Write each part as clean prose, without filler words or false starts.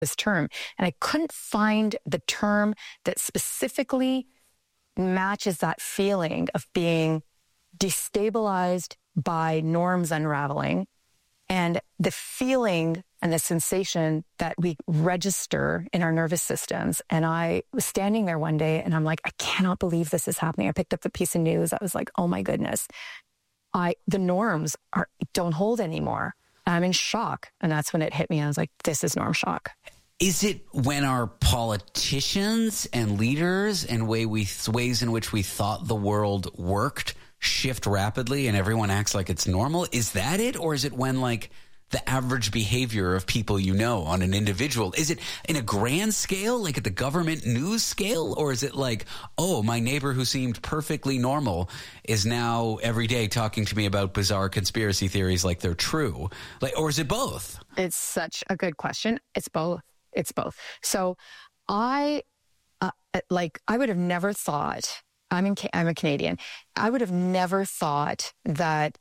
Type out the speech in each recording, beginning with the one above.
this term, and I couldn't find the term that specifically matches that feeling of being destabilized by norms unraveling and the feeling and the sensation that we register in our nervous systems. And I was standing there one day and I'm like, I cannot believe this is happening. I picked up the piece of news. I was like, oh my goodness, the norms don't hold anymore. I'm in shock. And that's when it hit me. I was like, this is norm shock. Is it when our politicians and leaders and ways in which we thought the world worked shift rapidly and everyone acts like it's normal? Is that it? Or is it when like the average behavior of people you know on an individual? Is it in a grand scale, like at the government news scale? Or is it like, oh, my neighbor who seemed perfectly normal is now every day talking to me about bizarre conspiracy theories like they're true? Like, or is it both? It's such a good question. It's both. It's both. So I would have never thought, I'm a Canadian. I would have never thought that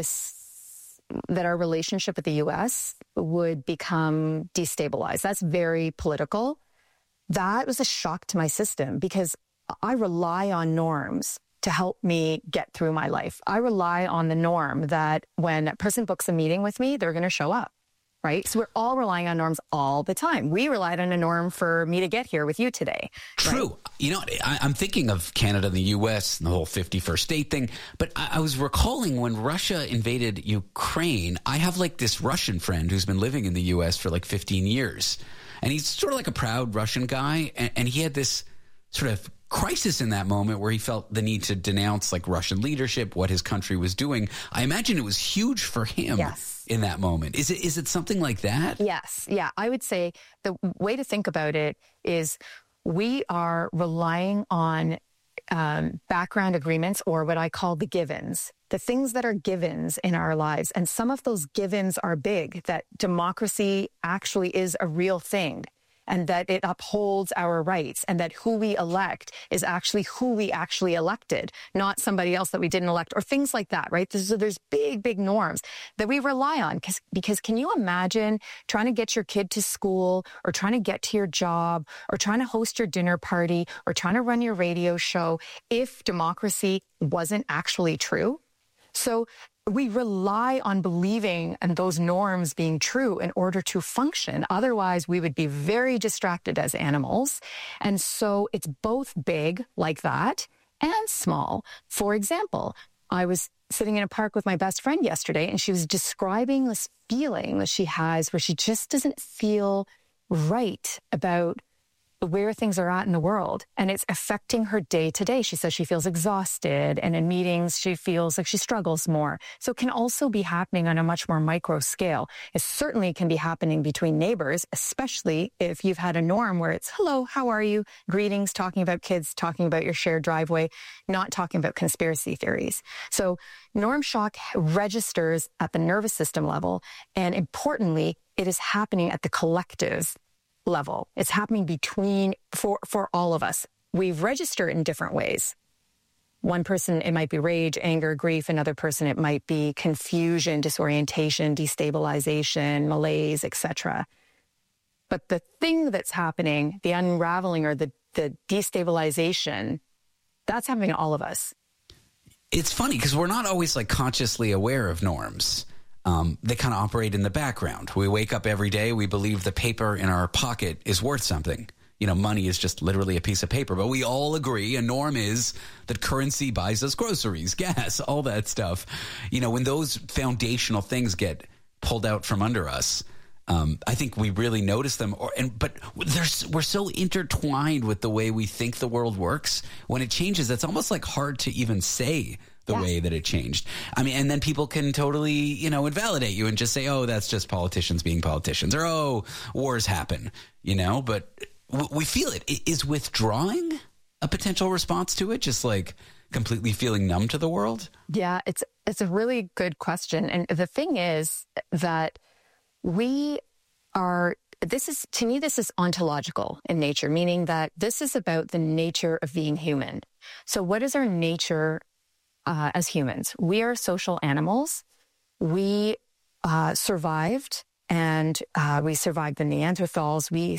our relationship with the U.S. would become destabilized. That's very political. That was a shock to my system because I rely on norms to help me get through my life. I rely on the norm that when a person books a meeting with me, they're going to show up. Right? So we're all relying on norms all the time. We relied on a norm for me to get here with you today. True. Right? You know, I'm thinking of Canada and the U.S. and the whole 51st state thing. But I was recalling when Russia invaded Ukraine, I have like this Russian friend who's been living in the U.S. for like 15 years. And he's sort of like a proud Russian guy. And he had this sort of crisis in that moment where he felt the need to denounce like Russian leadership, what his country was doing. I imagine it was huge for him. Yes. In that moment. Is it something like that? Yes. Yeah. I would say the way to think about it is we are relying on background agreements, or what I call the givens, the things that are givens in our lives. And some of those givens are big, that democracy actually is a real thing, and that it upholds our rights, and that who we elect is actually who we actually elected, not somebody else that we didn't elect, or things like that, right? So there's big, big norms that we rely on. Because can you imagine trying to get your kid to school, or trying to get to your job, or trying to host your dinner party, or trying to run your radio show if democracy wasn't actually true? So we rely on believing and those norms being true in order to function. Otherwise, we would be very distracted as animals. And so it's both big like that and small. For example, I was sitting in a park with my best friend yesterday, and she was describing this feeling that she has where she just doesn't feel right about where things are at in the world, and it's affecting her day to day. She says she feels exhausted, and in meetings she feels like she struggles more. So it can also be happening on a much more micro scale. It certainly can be happening between neighbors, especially if you've had a norm where it's hello, how are you, greetings, talking about kids, talking about your shared driveway, not talking about conspiracy theories. So norm shock registers at the nervous system level, and importantly, it is happening at the collective level. It's happening for all of us. We register in different ways. One person, it might be rage, anger, grief. Another person, it might be confusion, disorientation, destabilization, malaise, etc. But the thing that's happening, the unraveling or the destabilization, that's happening to all of us. It's funny because we're not always like consciously aware of norms. They kind of operate in the background. We wake up every day, we believe the paper in our pocket is worth something. You know, money is just literally a piece of paper, but we all agree a norm is that currency buys us groceries, gas, all that stuff. You know, when those foundational things get pulled out from under us, I think we really notice them. But we're so intertwined with the way we think the world works. When it changes, it's almost like hard to even say the way that it changed. I mean, and then people can totally, you know, invalidate you and just say, oh, that's just politicians being politicians, or, oh, wars happen, you know, but we feel it. Is withdrawing a potential response to it? Just like completely feeling numb to the world? Yeah, it's a really good question. And the thing is that to me, this is ontological in nature, meaning that this is about the nature of being human. So what is our nature as humans? We are social animals. We survived and we survived the Neanderthals. We